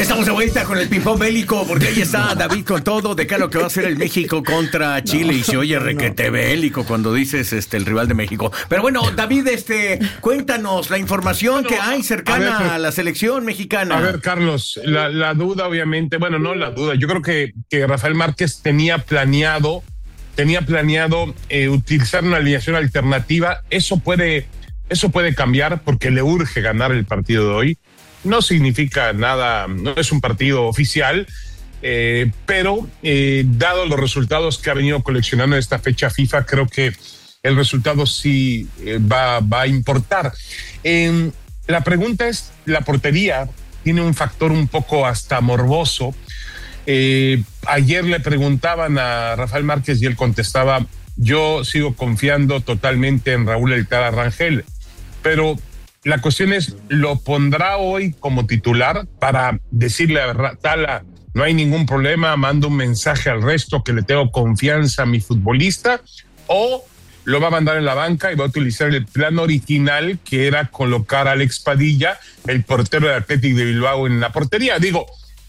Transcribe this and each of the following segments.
Estamos de vuelta con el ping-pong bélico, porque ahí está David con todo de qué es lo que va a hacer el México contra Chile, y se oye requete bélico cuando dices el rival de México. Pero bueno, David, cuéntanos la información que hay cercana a la selección mexicana. A ver, Carlos, la duda obviamente, bueno, no la duda, yo creo que Rafael Márquez tenía planeado utilizar una alineación alternativa. Eso puede cambiar porque le urge ganar el partido de hoy. No significa nada, no es un partido oficial, pero dado los resultados que ha venido coleccionando en esta fecha FIFA, creo que el resultado sí va a importar. La pregunta es, la portería tiene un factor un poco hasta morboso. Ayer le preguntaban a Rafael Márquez y él contestaba: yo sigo confiando totalmente en Raúl El Tala Rangel, pero la cuestión es, ¿lo pondrá hoy como titular para decirle a Tala, no hay ningún problema, mando un mensaje al resto que le tengo confianza a mi futbolista, o lo va a mandar en la banca y va a utilizar el plan original, que era colocar a Alex Padilla, el portero del Athletic de Bilbao, en la portería? Digo,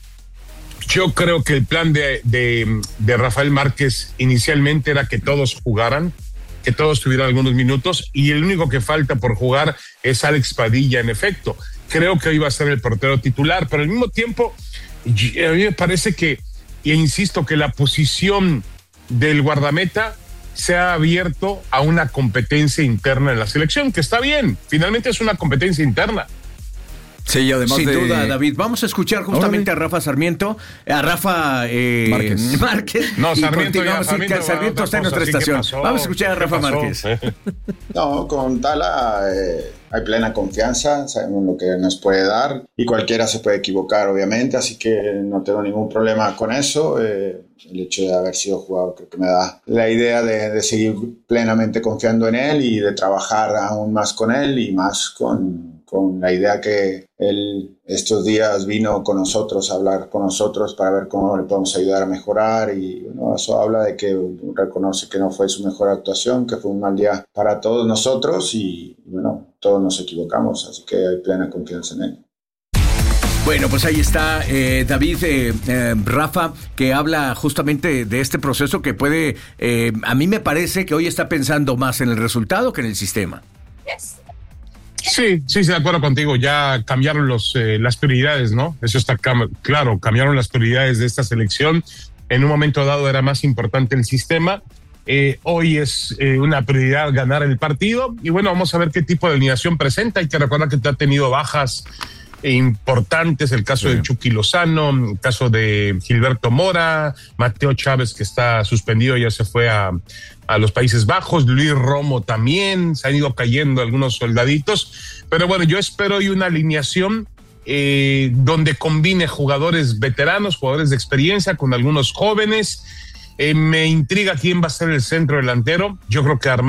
yo creo que el plan de Rafael Márquez inicialmente era que todos jugaran, que todos tuvieran algunos minutos, y el único que falta por jugar es Alex Padilla, en efecto. Creo que hoy va a ser el portero titular, pero al mismo tiempo a mí me parece que, e insisto, que la posición del guardameta se ha abierto a una competencia interna en la selección, que está bien, finalmente es una competencia interna. Sí, además sin duda, David. Vamos a escuchar justamente a Rafa Sarmiento, a Rafa Márquez. No, Sarmiento está en nuestra estación. Vamos a escuchar a Rafa Márquez. No, con Tala hay plena confianza, sabemos lo que nos puede dar y cualquiera se puede equivocar, obviamente, así que no tengo ningún problema con eso. El hecho de haber sido jugador creo que me da la idea de seguir plenamente confiando en él y de trabajar aún más con él y más con la idea que él estos días vino con nosotros a hablar con nosotros para ver cómo le podemos ayudar a mejorar, y bueno, eso habla de que reconoce que no fue su mejor actuación, que fue un mal día para todos nosotros y bueno, todos nos equivocamos, así que hay plena confianza en él. Bueno, pues ahí está David, Rafa, que habla justamente de este proceso que puede, a mí me parece que hoy está pensando más en el resultado que en el sistema. Sí, de acuerdo contigo. Ya cambiaron las prioridades, ¿no? Eso está claro, cambiaron las prioridades de esta selección. En un momento dado era más importante el sistema. Hoy es una prioridad ganar el partido. Y bueno, vamos a ver qué tipo de alineación presenta. Hay que recordar que ha tenido bajas importantes, el caso de Chucky Lozano, el caso de Gilberto Mora, Mateo Chávez, que está suspendido, ya se fue a los Países Bajos, Luis Romo también, se han ido cayendo algunos soldaditos, pero bueno, yo espero hoy una alineación donde combine jugadores veteranos, jugadores de experiencia con algunos jóvenes. Me intriga quién va a ser el centro delantero. Yo creo que